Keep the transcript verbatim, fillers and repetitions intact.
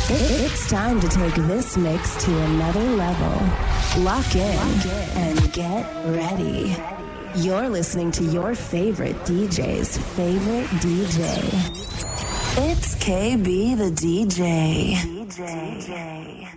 It's time to take this mix to another level. Lock in and get ready. You're listening to your favorite D J's favorite D J. It's K B the D J. D J.